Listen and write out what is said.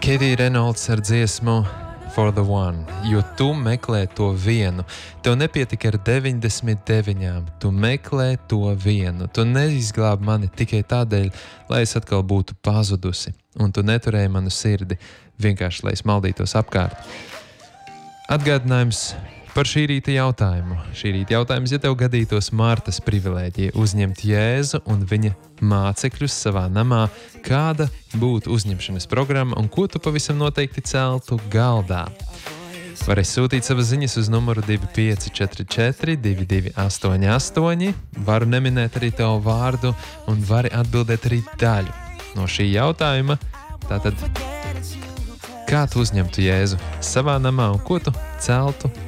Katie Reynolds ar dziesmu For the One, jo tu meklē to vienu. Tev nepietika ar 99, tu meklē to vienu. Tu neizglābi mani tikai tādēļ, lai es atkal būtu pazudusi, un tu neturēji manu sirdi, vienkārši lai es maldītos apkārt. Atgādinājums par šī rīta jautājumu. Šī rīta jautājums, ja tev gadītos Martas privilēģija uzņemt Jēzu un viņa mācekļus savā namā, kāda būtu uzņemšanas programma un ko tu pavisam noteikti celtu galdā? Vari sūtīt savas ziņas uz numuru 2544 2288, varu neminēt arī tavu vārdu un vari atbildēt arī daļu no šī jautājuma. Tātad, kā tu uzņemtu Jēzu savā namā un ko tu celtu